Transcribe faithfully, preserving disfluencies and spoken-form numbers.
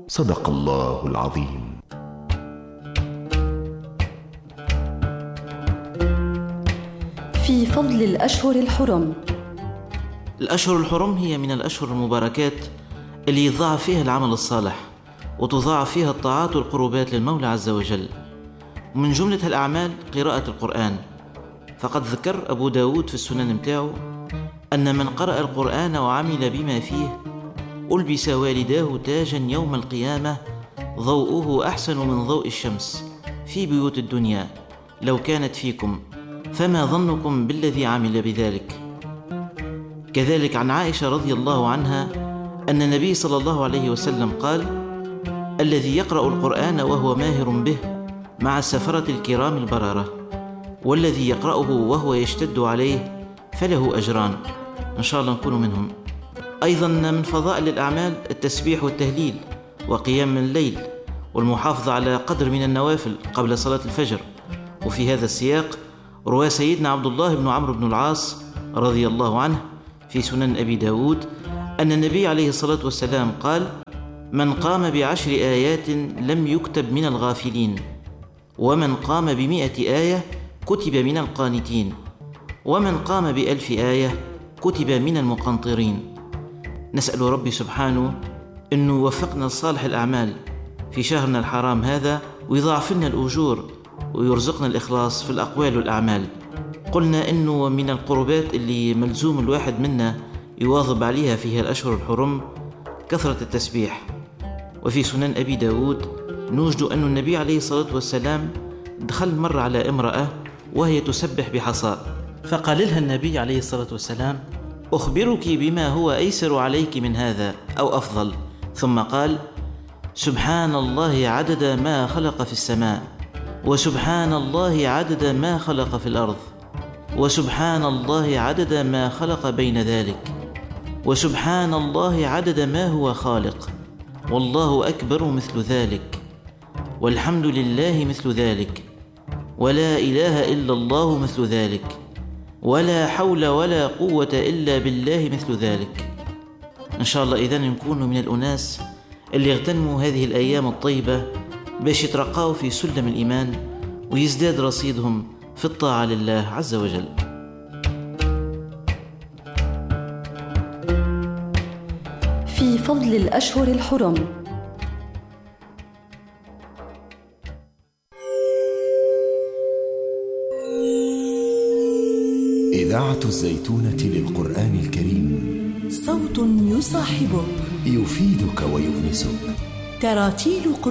صدق الله العظيم. في فضل الأشهر الحرم. الأشهر الحرم هي من الأشهر المباركات اللي يضاعف فيها العمل الصالح وتضاعف فيها الطاعات والقربات للمولى عز وجل، ومن جملة الأعمال قراءة القرآن. فقد ذكر أبو داود في السنن متاعه أن من قرأ القرآن وعمل بما فيه ألبس والداه تاجا يوم القيامة ضوءه أحسن من ضوء الشمس في بيوت الدنيا لو كانت فيكم، فما ظنكم بالذي عمل بذلك. كذلك عن عائشة رضي الله عنها أن النبي صلى الله عليه وسلم قال: الذي يقرأ القرآن وهو ماهر به مع السفرة الكرام البررة، والذي يقرأه وهو يشتد عليه فله أجران، إن شاء الله نكون منهم. أيضا من فضائل الأعمال التسبيح والتهليل وقيام الليل والمحافظة على قدر من النوافل قبل صلاة الفجر. وفي هذا السياق روى سيدنا عبد الله بن عمرو بن العاص رضي الله عنه في سنن أبي داود أن النبي عليه الصلاة والسلام قال: من قام بعشر آيات لم يكتب من الغافلين، ومن قام بمئة آية كتب من القانتين، ومن قام بألف آية كتب من المقنطرين. نسأل ربي سبحانه أنه يوفقنا لصالح الأعمال في شهرنا الحرام هذا، ويضاعف لنا الأجور ويرزقنا الإخلاص في الأقوال والأعمال. قلنا أنه من القربات اللي ملزوم الواحد منا يواظب عليها فيها الأشهر الحرم كثرة التسبيح. وفي سنن أبي داود نوجد أن النبي عليه الصلاة والسلام دخل مرة على امرأة وهي تسبح بحصى، فقال لها النبي عليه الصلاة والسلام: أخبرك بما هو أيسر عليك من هذا أو أفضل. ثم قال: سبحان الله عدد ما خلق في السماء، وسبحان الله عدد ما خلق في الأرض، وسبحان الله عدد ما خلق بين ذلك، وسبحان الله عدد ما هو خالق، والله أكبر مثل ذلك، والحمد لله مثل ذلك، ولا إله إلا الله مثل ذلك، ولا حول ولا قوة إلا بالله مثل ذلك. إن شاء الله إذن نكون من الأناس اللي اغتنموا هذه الأيام الطيبة باش يترقوا في سلم الإيمان ويزداد رصيدهم في الطاعة لله عز وجل. في فضل الأشهر الحرم. إذاعة الزيتونة للقرآن الكريم، صوت يصاحبك، يفيدك ويؤنسك. تراتيل